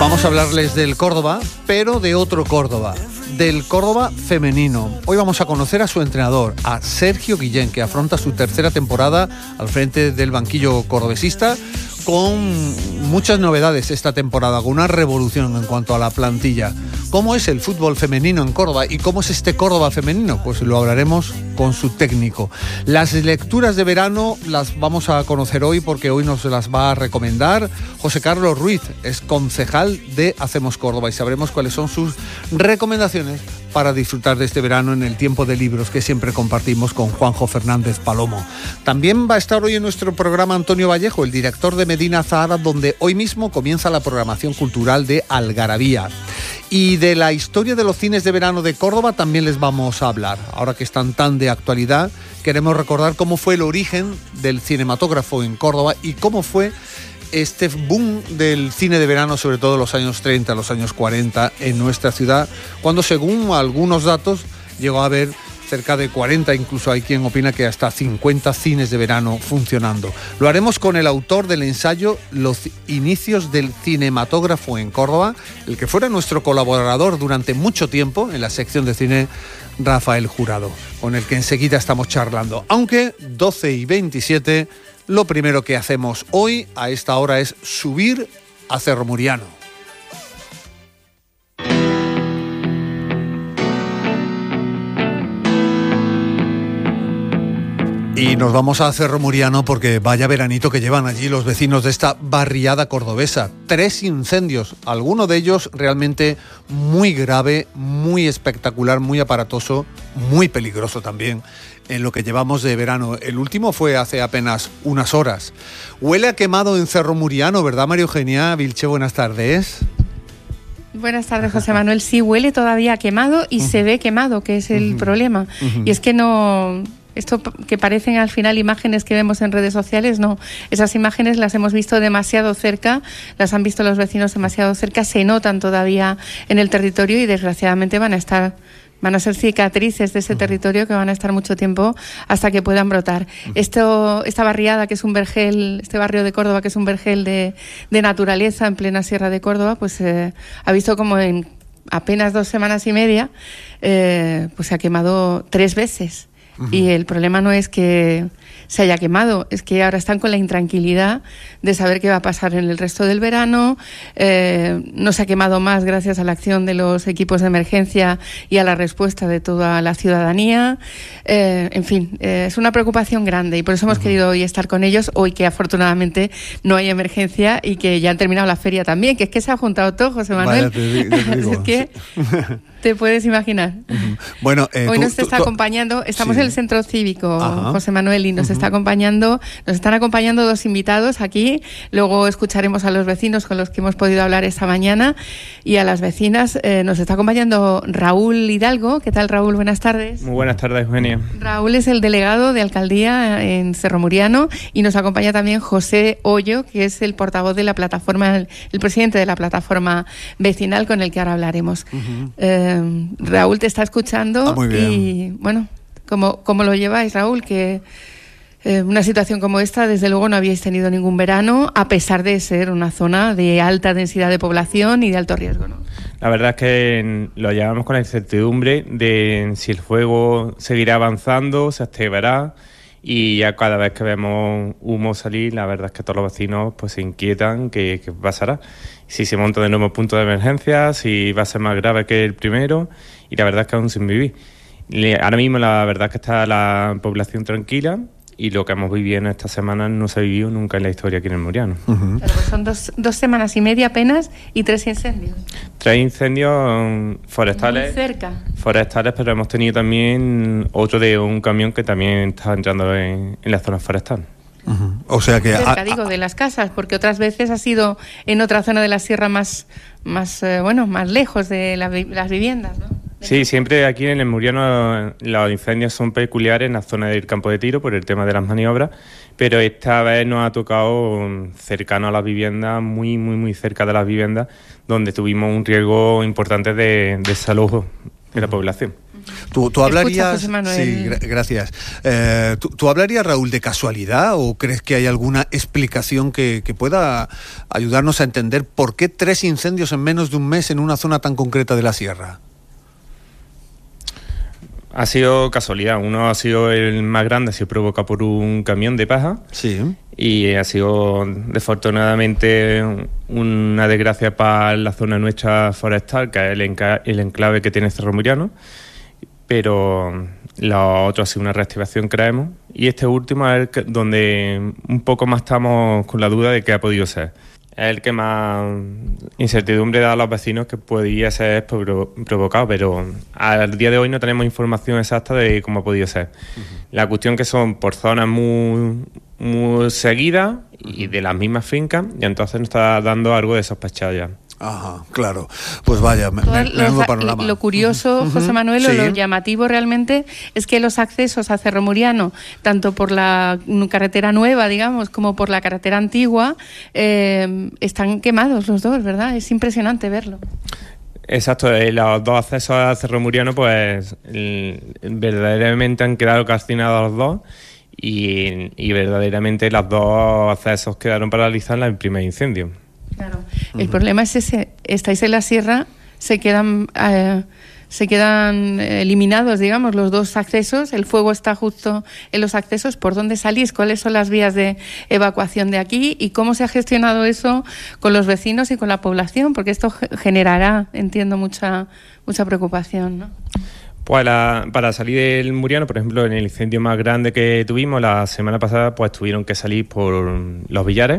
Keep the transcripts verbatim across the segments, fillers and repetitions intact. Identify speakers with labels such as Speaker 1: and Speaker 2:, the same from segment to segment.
Speaker 1: Vamos a hablarles del Córdoba, pero de otro Córdoba, del Córdoba femenino. Hoy vamos a conocer a su entrenador, a Sergio Guillén, que afronta su tercera temporada al frente del banquillo cordobesista, con muchas novedades esta temporada, con una revolución en cuanto a la plantilla. ¿Cómo es el fútbol femenino en Córdoba y cómo es este Córdoba femenino? Pues lo hablaremos con su técnico. Las lecturas de verano las vamos a conocer hoy porque hoy nos las va a recomendar José Carlos Ruiz, es concejal de Hacemos Córdoba, y sabremos cuáles son sus recomendaciones para disfrutar de este verano en el tiempo de libros que siempre compartimos con Juanjo Fernández Palomo. También va a estar hoy en nuestro programa Antonio Vallejo, el director de Medina Zahara, donde hoy mismo comienza la programación cultural de Algarabía. Y de la historia de los cines de verano de Córdoba también les vamos a hablar. Ahora que están tan de actualidad, queremos recordar cómo fue el origen del cinematógrafo en Córdoba y cómo fue este boom del cine de verano, sobre todo en los años treinta, los años cuarenta, en nuestra ciudad, cuando según algunos datos llegó a haber cerca de cuarenta, incluso hay quien opina que hasta cincuenta cines de verano funcionando. Lo haremos con el autor del ensayo Los inicios del cinematógrafo en Córdoba, el que fuera nuestro colaborador durante mucho tiempo en la sección de cine, Rafael Jurado, con el que enseguida estamos charlando. Aunque doce y veintisiete, lo primero que hacemos hoy a esta hora es subir a Cerro Muriano. Y nos vamos a Cerro Muriano porque vaya veranito que llevan allí los vecinos de esta barriada cordobesa. Tres incendios, alguno de ellos realmente muy grave, muy espectacular, muy aparatoso, muy peligroso también en lo que llevamos de verano. El último fue hace apenas unas horas. Huele a quemado en Cerro Muriano, ¿verdad, María Eugenia Vilche? Buenas tardes.
Speaker 2: Buenas tardes, José Manuel. Sí, huele todavía quemado y uh-huh. se ve quemado, que es el uh-huh. problema. Uh-huh. Y es que no... Esto que parecen al final imágenes que vemos en redes sociales, no. Esas imágenes las hemos visto demasiado cerca, las han visto los vecinos demasiado cerca, se notan todavía en el territorio y desgraciadamente van a estar... Van a ser cicatrices de ese territorio que van a estar mucho tiempo hasta que puedan brotar. Esto, esta barriada, que es un vergel, este barrio de Córdoba, que es un vergel de, de naturaleza en plena Sierra de Córdoba, pues eh, ha visto como en apenas dos semanas y media eh, pues se ha quemado tres veces. Uh-huh. Y el problema no es que se haya quemado, es que ahora están con la intranquilidad de saber qué va a pasar en el resto del verano. Eh, no se ha quemado más gracias a la acción de los equipos de emergencia y a la respuesta de toda la ciudadanía. Eh, en fin, eh, es una preocupación grande y por eso hemos uh-huh. querido hoy estar con ellos, hoy que afortunadamente no hay emergencia y que ya han terminado la feria también, que es que se ha juntado todo, José Manuel.
Speaker 1: Vaya, te, te digo.
Speaker 2: Es que te puedes imaginar.
Speaker 1: Uh-huh. Bueno, eh,
Speaker 2: hoy
Speaker 1: tú,
Speaker 2: nos
Speaker 1: tú,
Speaker 2: está
Speaker 1: tú,
Speaker 2: acompañando, estamos
Speaker 1: sí.
Speaker 2: en el Centro Cívico,
Speaker 1: Ajá.
Speaker 2: José Manuel, y nos uh-huh. está acompañando, nos están acompañando dos invitados aquí. Luego escucharemos a los vecinos con los que hemos podido hablar esta mañana y a las vecinas. Eh, nos está acompañando Raúl Hidalgo. ¿Qué tal, Raúl? Buenas tardes.
Speaker 3: Muy buenas tardes, Eugenia.
Speaker 2: Raúl es el delegado de alcaldía en Cerro Muriano y nos acompaña también José Hoyo, que es el portavoz de la plataforma, el, el presidente de la plataforma vecinal, con el que ahora hablaremos. Uh-huh. Eh, Raúl te está escuchando.
Speaker 1: Ah, muy bien.
Speaker 2: Y bueno, ¿cómo, cómo lo lleváis, Raúl? Que Eh, una situación como esta, desde luego, no habíais tenido ningún verano, a pesar de ser una zona de alta densidad de población y de alto riesgo, ¿no?
Speaker 3: La verdad es que lo llevamos con la incertidumbre de si el fuego seguirá avanzando, se activará, y ya cada vez que vemos humo salir, la verdad es que todos los vecinos pues se inquietan qué pasará. Si se monta de nuevo punto de emergencia, si va a ser más grave que el primero, y la verdad es que aún sin vivir. Ahora mismo la verdad es que está la población tranquila, y lo que hemos vivido en estas semanas no se ha vivido nunca en la historia aquí en el Muriano.
Speaker 2: Uh-huh. Pero pues son dos, dos semanas y media apenas y tres incendios.
Speaker 3: Tres incendios forestales.
Speaker 2: Muy cerca.
Speaker 3: Forestales, pero hemos tenido también otro de un camión que también está entrando en, en la zona forestal.
Speaker 1: Uh-huh. O sea que
Speaker 2: cerca,
Speaker 1: a,
Speaker 2: digo, de las casas, porque otras veces ha sido en otra zona de la sierra más, más eh, bueno, más lejos de la, las viviendas, ¿no?
Speaker 3: Sí, siempre aquí en el Muriano los incendios son peculiares en la zona del campo de tiro por el tema de las maniobras, pero esta vez nos ha tocado cercano a las viviendas, muy, muy, muy cerca de las viviendas, donde tuvimos un riesgo importante de, de salud de la población.
Speaker 1: Tú, tú hablarías...
Speaker 2: Escucha, José Manuel.
Speaker 1: Sí, gra- gracias. Eh, ¿tú, ¿Tú hablarías, Raúl, de casualidad o crees que hay alguna explicación que, que pueda ayudarnos a entender por qué tres incendios en menos de un mes en una zona tan concreta de la sierra?
Speaker 3: Ha sido casualidad. Uno ha sido el más grande, ha sido provocado por un camión de paja.
Speaker 1: Sí.
Speaker 3: Y ha sido, desafortunadamente, una desgracia para la zona nuestra forestal, que es el, enca- el enclave que tiene Cerro Muriano. Pero lo otro ha sido una reactivación, creemos. Y este último es el que, donde un poco más estamos con la duda de qué ha podido ser. Es el que más incertidumbre da a los vecinos que podría ser provo- provocado, pero al día de hoy no tenemos información exacta de cómo ha podido ser. Uh-huh. La cuestión que son por zonas muy, muy seguidas y de las mismas fincas, y entonces nos está dando algo de sospechar ya.
Speaker 1: Ajá, claro. Pues vaya, me, me,
Speaker 2: los, panorama. Lo curioso, uh-huh. José Manuel, sí. o lo llamativo realmente es que los accesos a Cerro Muriano, tanto por la carretera nueva, digamos, como por la carretera antigua, eh, están quemados los dos, ¿verdad? Es impresionante verlo.
Speaker 3: Exacto, los dos accesos a Cerro Muriano, pues el, verdaderamente han quedado calcinados los dos y, y verdaderamente los dos accesos quedaron paralizados en el primer incendio.
Speaker 2: Claro, el uh-huh. problema es ese, estáis en la sierra, se quedan eh, se quedan eliminados, digamos, los dos accesos, el fuego está justo en los accesos. ¿Por dónde salís? ¿Cuáles son las vías de evacuación de aquí? ¿Y cómo se ha gestionado eso con los vecinos y con la población? Porque esto generará, entiendo, mucha mucha preocupación, ¿no?
Speaker 3: Pues la, para salir del Muriano, por ejemplo, en el incendio más grande que tuvimos la semana pasada, pues tuvieron que salir por los Villares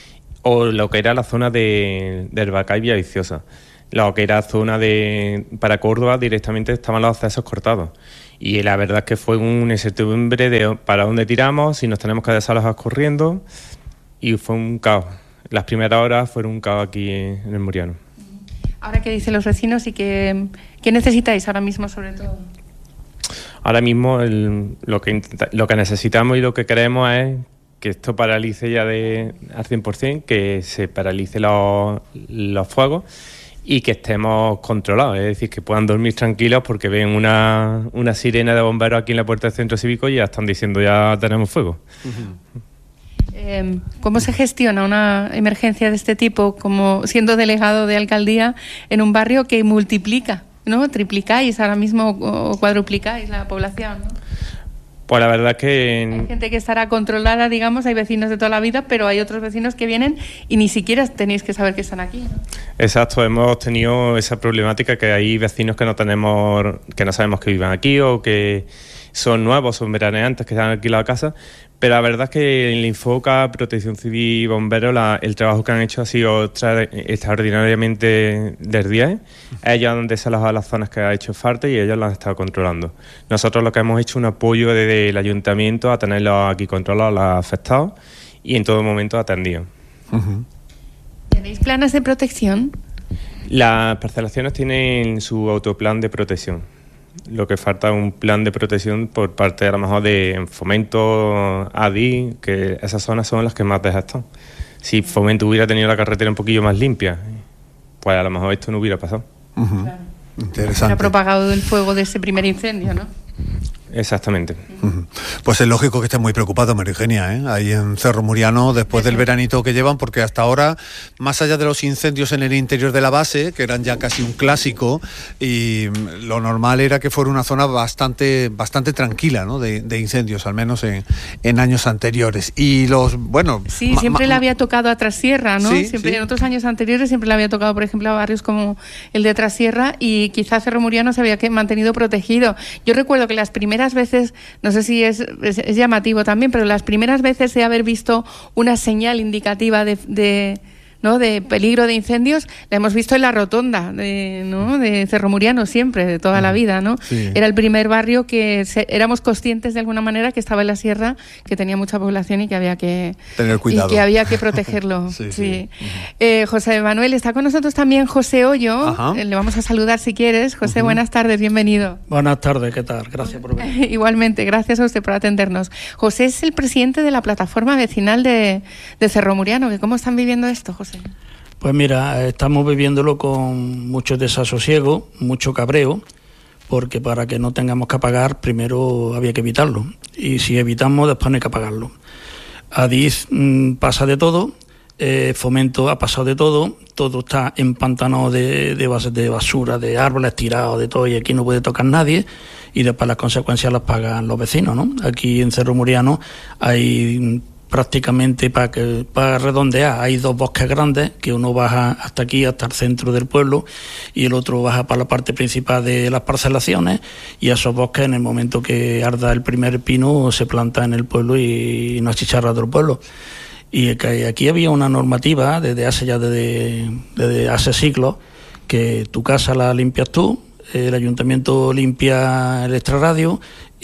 Speaker 3: o lo que era la zona de, de Herbacá y Villaviciosa. Lo que era zona de para Córdoba directamente estaban los accesos cortados. Y la verdad es que fue una incertidumbre de para dónde tiramos, si nos tenemos que desalojar corriendo, y fue un caos. Las primeras horas fueron un caos aquí en el Muriano.
Speaker 2: Ahora, ¿qué dicen los vecinos y qué, qué necesitáis ahora mismo sobre todo?
Speaker 3: Ahora mismo el, lo, que intenta, lo que necesitamos y lo que queremos es que esto paralice ya de al cien por ciento, que se paralice los, los fuegos y que estemos controlados, es decir, que puedan dormir tranquilos porque ven una, una sirena de bomberos aquí en la puerta del centro cívico y ya están diciendo ya tenemos fuego.
Speaker 2: Uh-huh. Eh, ¿Cómo se gestiona una emergencia de este tipo, como siendo delegado de alcaldía en un barrio que multiplica, ¿no? Triplicáis ahora mismo o cuadruplicáis la población, ¿no?
Speaker 3: Pues la verdad es que...
Speaker 2: Hay gente que estará controlada, digamos, hay vecinos de toda la vida, pero hay otros vecinos que vienen y ni siquiera tenéis que saber que están aquí, ¿no?
Speaker 3: Exacto, hemos tenido esa problemática que hay vecinos que no tenemos, que no sabemos que vivan aquí o que son nuevos, son veraneantes que están alquilado la casa, pero la verdad es que en el Infoca, Protección Civil y Bomberos, la, el trabajo que han hecho ha sido extra, extraordinariamente del diez. Ellos han desalojado las zonas que ha hecho falta y ellos las han estado controlando. Nosotros lo que hemos hecho es un apoyo desde el ayuntamiento a tenerlos aquí controlados, los afectados, y en todo momento atendidos.
Speaker 2: Uh-huh. ¿Tenéis planes de protección?
Speaker 3: Las parcelaciones tienen su autoplan de protección. Lo que falta es un plan de protección por parte a lo mejor de Fomento, A D I, que esas zonas son las que más desgastan. Si Fomento hubiera tenido la carretera un poquillo más limpia, pues a lo mejor esto no hubiera pasado.
Speaker 1: Uh-huh. Claro. Interesante.
Speaker 2: Se ha propagado el fuego de ese primer incendio, ¿no?
Speaker 3: Exactamente.
Speaker 1: Uh-huh. Pues es lógico que estén muy preocupados, María Eugenia, ¿eh? Ahí en Cerro Muriano, después del veranito que llevan, porque hasta ahora, más allá de los incendios en el interior de la base, que eran ya casi un clásico, y lo normal era que fuera una zona bastante bastante tranquila, ¿no? De, de incendios, al menos en, en años anteriores. Y los, bueno...
Speaker 2: Sí,
Speaker 1: ma-
Speaker 2: siempre
Speaker 1: ma-
Speaker 2: le había tocado a Trasierra, ¿no?
Speaker 1: Sí,
Speaker 2: siempre
Speaker 1: sí.
Speaker 2: En otros años anteriores siempre le había tocado, por ejemplo, a barrios como el de Trasierra, y quizá Cerro Muriano se había que mantenido protegido. Yo recuerdo que las primeras veces, no sé si es, es, es llamativo también, pero las primeras veces de haber visto una señal indicativa de, de, ¿no? de peligro de incendios, la hemos visto en la rotonda de, ¿no? de Cerro Muriano siempre, de toda la vida, ¿no?
Speaker 1: Sí.
Speaker 2: Era el primer barrio que se, éramos conscientes de alguna manera que estaba en la sierra, que tenía mucha población y que había que
Speaker 1: tener cuidado.
Speaker 2: Y que había que protegerlo.
Speaker 1: sí, sí.
Speaker 2: sí. Uh-huh. eh, José Manuel, está con nosotros también José Hoyo. Eh, le vamos a saludar si quieres. José, uh-huh. buenas tardes, bienvenido.
Speaker 4: Buenas tardes, ¿qué tal? Gracias por venir.
Speaker 2: Igualmente, gracias a usted por atendernos. José es el presidente de la plataforma vecinal de, de Cerro Muriano. ¿Cómo están viviendo esto, José?
Speaker 4: Pues mira, estamos viviéndolo con mucho desasosiego, mucho cabreo, porque para que no tengamos que apagar, primero había que evitarlo. Y si evitamos, después no hay que apagarlo. Adif mmm, pasa de todo, eh, Fomento ha pasado de todo, todo está empantanado de, de, base, de basura, de árboles tirados, de todo, y aquí no puede tocar nadie, y después las consecuencias las pagan los vecinos, ¿no? Aquí en Cerro Muriano hay prácticamente, para que para redondear, hay dos bosques grandes, que uno baja hasta aquí, hasta el centro del pueblo, y el otro baja para la parte principal de las parcelaciones, y esos bosques, en el momento que arda el primer pino, se planta en el pueblo y no achicharra todo el pueblo. Y que aquí había una normativa desde hace ya desde, desde hace siglos, que tu casa la limpias tú, el ayuntamiento limpia el extrarradio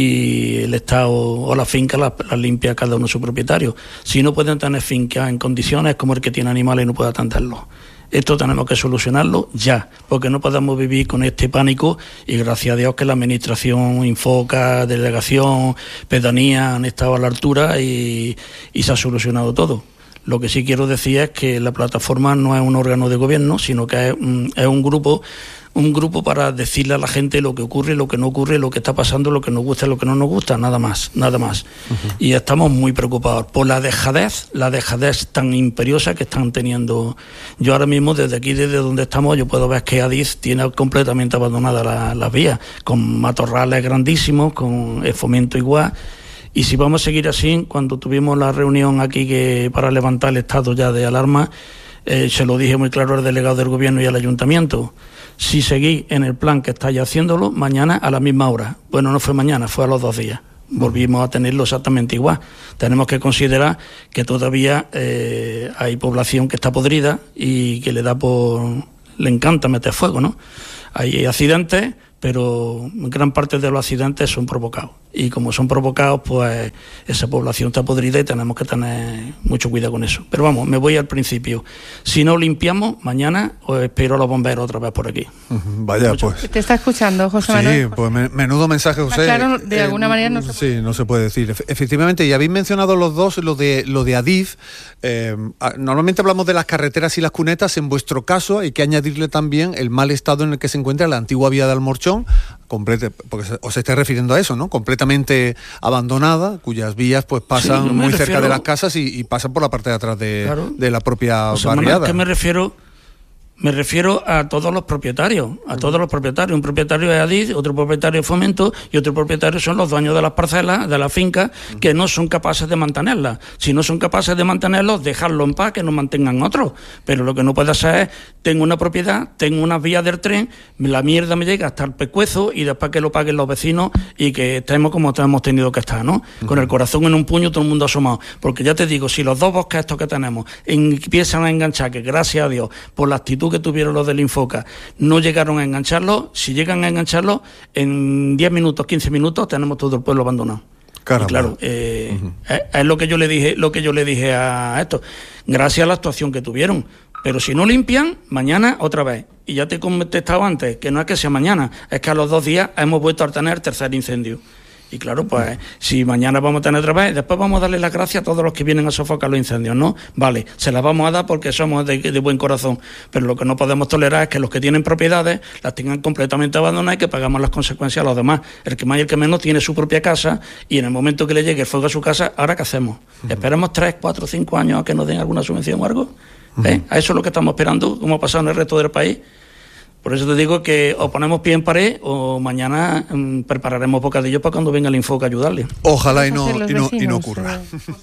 Speaker 4: y el Estado o la finca la, la limpia cada uno su propietario. Si no pueden tener fincas en condiciones como el que tiene animales y no puede atenderlos. Esto tenemos que solucionarlo ya, porque no podemos vivir con este pánico, y gracias a Dios que la Administración, Infoca, Delegación, Pedanía han estado a la altura y, y se ha solucionado todo. Lo que sí quiero decir es que la plataforma no es un órgano de gobierno, sino que es un, es un grupo un grupo para decirle a la gente lo que ocurre, lo que no ocurre, lo que está pasando, lo que nos gusta y lo que no nos gusta, nada más, nada más. Uh-huh. Y estamos muy preocupados por la dejadez, la dejadez tan imperiosa que están teniendo. Yo ahora mismo, desde aquí, desde donde estamos, yo puedo ver que Adif tiene completamente abandonadas las la vías, con matorrales grandísimos, con el Fomento igual. Y si vamos a seguir así, cuando tuvimos la reunión aquí que para levantar el estado ya de alarma, eh, se lo dije muy claro al delegado del gobierno y al ayuntamiento. Si seguís en el plan que estáis haciéndolo, mañana a la misma hora. Bueno, no fue mañana, fue a los dos días. Volvimos a tenerlo exactamente igual. Tenemos que considerar que todavía eh, hay población que está podrida y que le da por... le encanta meter fuego, ¿no? Hay accidentes, pero gran parte de los accidentes son provocados. Y como son provocados, pues esa población está podrida y tenemos que tener mucho cuidado con eso. Pero vamos, me voy al principio. Si no limpiamos, mañana os espero a los bomberos otra vez por aquí.
Speaker 1: Uh-huh, vaya, mucho. Pues...
Speaker 2: ¿Te está escuchando, José Manuel?
Speaker 1: Sí, pues menudo mensaje, José.
Speaker 2: Claro, de eh, alguna manera no se puede.
Speaker 1: Sí, no se puede decir. Efectivamente, y habéis mencionado los dos, lo de, lo de Adif. Eh, normalmente hablamos de las carreteras y las cunetas. En vuestro caso hay que añadirle también el mal estado en el que se encuentra la antigua vía de Almorchón, complete, porque os estáis refiriendo a eso, ¿no? Completamente abandonada, cuyas vías pues pasan sí, muy refiero, cerca de las casas y, y pasan por la parte de atrás de, claro, de la propia o sea, barriada.
Speaker 4: ¿Qué me refiero? Me refiero a todos los propietarios, a todos los propietarios. Un propietario es Adif, otro propietario es Fomento y otro propietario son los dueños de las parcelas, de las fincas, que no son capaces de mantenerlas. Si no son capaces de mantenerlos, dejarlo en paz, que nos mantengan otros. Pero lo que no puede ser es, tengo una propiedad, tengo unas vías del tren, la mierda me llega hasta el pescuezo y después que lo paguen los vecinos y que estemos como hemos tenido que estar, ¿no? Uh-huh. Con el corazón en un puño, todo el mundo asomado. Porque ya te digo, si los dos bosques estos que tenemos empiezan a enganchar, que gracias a Dios, por la actitud que tuvieron los del Infoca, no llegaron a engancharlo, si llegan a engancharlo, en diez minutos, quince minutos, tenemos todo el pueblo abandonado. Caramba. Y claro, eh, uh-huh. es, es lo que yo le dije, lo que yo le dije a esto, gracias a la actuación que tuvieron. Pero si no limpian, mañana otra vez. Y ya te he contestado antes, que no es que sea mañana, es que a los dos días hemos vuelto a tener tercer incendio. Y claro, pues si mañana vamos a tener otra vez, después vamos a darle las gracias a todos los que vienen a sofocar los incendios, ¿no? Vale, se las vamos a dar porque somos de, de buen corazón, pero lo que no podemos tolerar es que los que tienen propiedades las tengan completamente abandonadas y que pagamos las consecuencias a los demás. El que más y el que menos tiene su propia casa y en el momento que le llegue el fuego a su casa, ¿ahora qué hacemos? Uh-huh. ¿Esperamos tres, cuatro, cinco años a que nos den alguna subvención o algo? Uh-huh. ¿Eh? ¿A eso es lo que estamos esperando, como ha pasado en el resto del país? Por eso te digo que o ponemos pie en pared o mañana mmm, prepararemos bocadillos para cuando venga el Infoca a ayudarle.
Speaker 1: Ojalá y no, y, no, y no ocurra.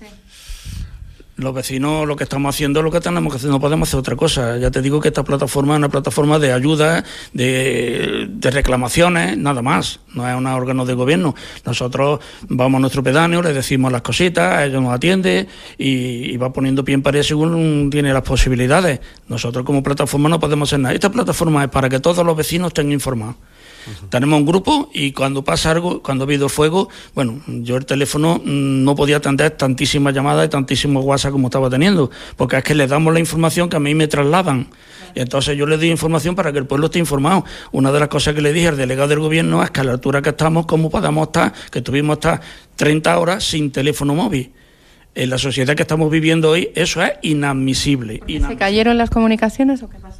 Speaker 4: Los vecinos lo que estamos haciendo es lo que tenemos que hacer, no podemos hacer otra cosa. Ya te digo que esta plataforma es una plataforma de ayuda, de, de reclamaciones, nada más. No es un órgano de gobierno. Nosotros vamos a nuestro pedáneo, le decimos las cositas, ellos nos atienden y, y va poniendo pie en pared según tiene las posibilidades. Nosotros como plataforma no podemos hacer nada. Esta plataforma es para que todos los vecinos estén informados. Uh-huh. Tenemos un grupo y cuando pasa algo, cuando ha habido fuego, bueno, yo el teléfono no podía atender tantísimas llamadas y tantísimos WhatsApp como estaba teniendo, porque es que les damos la información que a mí me trasladan. Y entonces yo les doy información para que el pueblo esté informado. Una de las cosas que le dije al delegado del gobierno es que a la altura que estamos, ¿cómo podemos estar? Que tuvimos hasta treinta horas sin teléfono móvil. En la sociedad que estamos viviendo hoy, eso es inadmisible. inadmisible.
Speaker 2: ¿Se cayeron las comunicaciones o qué pasó?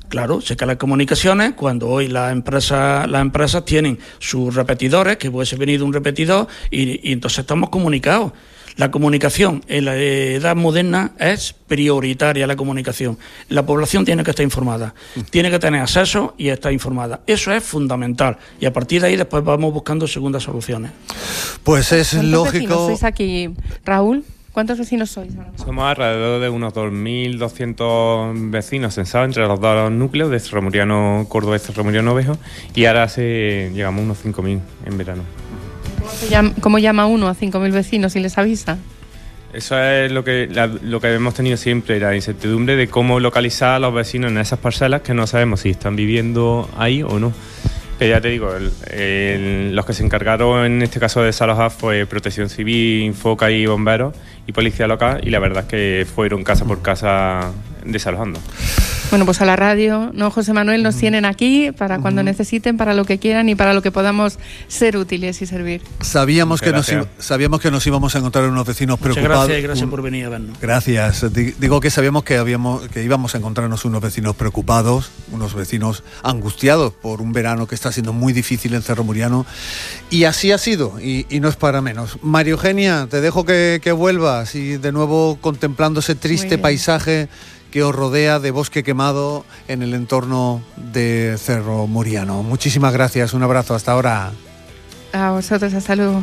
Speaker 4: Claro, se caen las comunicaciones cuando hoy las empresas, las empresas tienen sus repetidores, que puede ser venido un repetidor, y, y entonces estamos comunicados. La comunicación en la edad moderna es prioritaria, la comunicación. La población tiene que estar informada, tiene que tener acceso y estar informada. Eso es fundamental. Y a partir de ahí después vamos buscando segundas soluciones.
Speaker 1: Pues es lógico.
Speaker 2: ¿Vecinos sois aquí, Raúl? ¿Cuántos vecinos sois?
Speaker 3: Somos alrededor de unos dos mil doscientos vecinos censados entre los dos núcleos de Cerro Muriano Córdoba y Cerro Muriano Ovejo, y ahora se llegamos a unos cinco mil en verano.
Speaker 2: ¿Cómo, se llama, ¿Cómo llama uno a cinco mil vecinos y les avisa?
Speaker 3: Eso es lo que la, lo que hemos tenido siempre, la incertidumbre de cómo localizar a los vecinos en esas parcelas que no sabemos si están viviendo ahí o no. Pero ya te digo, el, el, los que se encargaron en este caso de desalojar fue Protección Civil, Infoca y Bomberos y Policía Local, y la verdad es que fueron casa por casa desalojando.
Speaker 2: Bueno, pues a la radio, ¿no, José Manuel? Nos tienen aquí para cuando uh-huh. necesiten, para lo que quieran y para lo que podamos ser útiles y servir.
Speaker 1: Sabíamos que, nos, sabíamos que nos íbamos a encontrar unos vecinos preocupados.
Speaker 4: Muchas gracias, gracias por venir a vernos.
Speaker 1: Gracias. Digo que sabíamos que, habíamos, que íbamos a encontrarnos unos vecinos preocupados, unos vecinos angustiados por un verano que está siendo muy difícil en Cerro Muriano. Y así ha sido, y, y no es para menos. María Eugenia, te dejo que, que vuelvas y de nuevo contemplando ese triste paisaje que os rodea de bosque quemado en el entorno de Cerro Muriano. Muchísimas gracias, un abrazo, hasta ahora.
Speaker 2: A vosotros, hasta luego.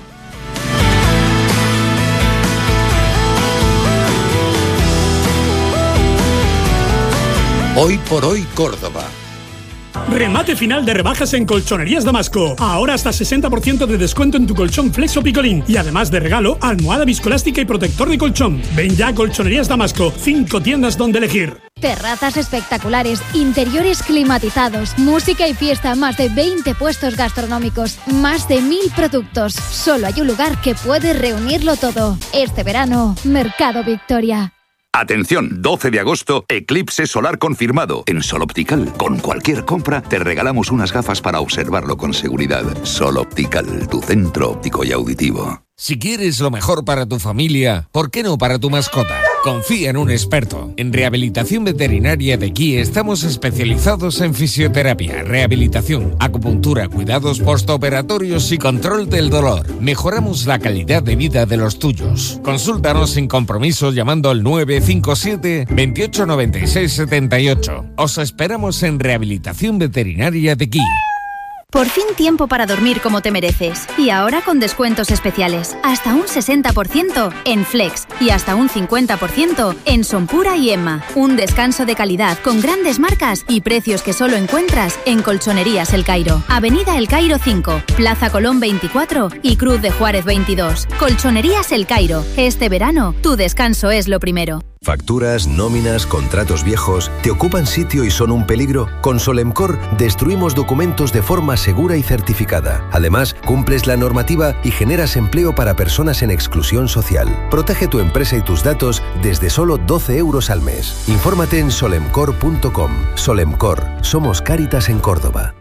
Speaker 5: Hoy por hoy Córdoba.
Speaker 6: Remate final de rebajas en Colchonerías Damasco. Ahora hasta sesenta por ciento de descuento en tu colchón Flex o Picolín. Y además de regalo, almohada viscoelástica y protector de colchón. Ven ya a Colchonerías Damasco. Cinco tiendas donde elegir.
Speaker 7: Terrazas espectaculares, interiores climatizados, música y fiesta, más de veinte puestos gastronómicos, más de mil productos. Solo hay un lugar que puede reunirlo todo. Este verano, Mercado Victoria.
Speaker 8: Atención, doce de agosto, eclipse solar confirmado. En Sol Optical, con cualquier compra, te regalamos unas gafas para observarlo con seguridad. Sol Optical, tu centro óptico y auditivo.
Speaker 5: Si quieres lo mejor para tu familia, ¿por qué no para tu mascota? Confía en un experto. En Rehabilitación Veterinaria de Guí estamos especializados en fisioterapia, rehabilitación, acupuntura, cuidados postoperatorios y control del dolor. Mejoramos la calidad de vida de los tuyos. Consúltanos sin compromiso llamando al nueve cinco siete, veintiocho noventa y seis setenta y ocho. Os esperamos en Rehabilitación Veterinaria de Guí.
Speaker 9: Por fin tiempo para dormir como te mereces. Y ahora con descuentos especiales. Hasta un sesenta por ciento en Flex y hasta un cincuenta por ciento en Sonpura y Emma. Un descanso de calidad con grandes marcas y precios que solo encuentras en Colchonerías El Cairo. Avenida El Cairo cinco, Plaza Colón veinticuatro y Cruz de Juárez veintidós. Colchonerías El Cairo. Este verano, tu descanso es lo primero.
Speaker 10: Facturas, nóminas, contratos viejos, ¿te ocupan sitio y son un peligro? Con Solemcor destruimos documentos de forma segura y certificada. Además, cumples la normativa y generas empleo para personas en exclusión social. Protege tu empresa y tus datos desde solo doce euros al mes. Infórmate en solemcor punto com. Solemcor, somos Cáritas en Córdoba.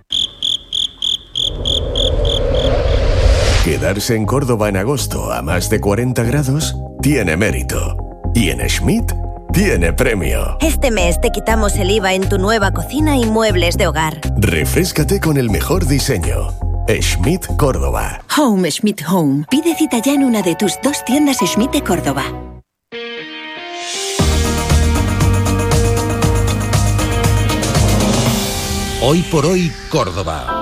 Speaker 11: Quedarse en Córdoba en agosto a más de cuarenta grados tiene mérito. Y en Schmidt tiene premio.
Speaker 12: Este mes te quitamos el I V A en tu nueva cocina y muebles de hogar.
Speaker 11: Refréscate con el mejor diseño. Schmidt Córdoba.
Speaker 12: Home Schmidt Home. Pide cita ya en una de tus dos tiendas Schmidt de Córdoba.
Speaker 5: Hoy por hoy Córdoba.